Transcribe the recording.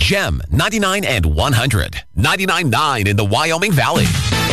Gem 99 and 100. 99.9 in the Wyoming Valley.